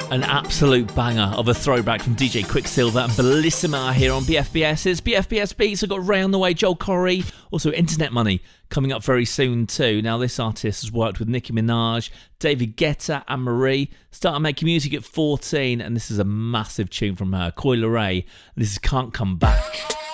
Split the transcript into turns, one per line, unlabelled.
An absolute banger of a throwback from DJ Quicksilver and Bellissima here on BFBS's BFBS Beats. I've got Ray on the way, Joel Corry, also Internet Money coming up very soon too. Now this artist has worked with Nicki Minaj, David Guetta and Marie. Started making music at 14 and this is a massive tune from her, Coi Leray. This is Can't Come Back.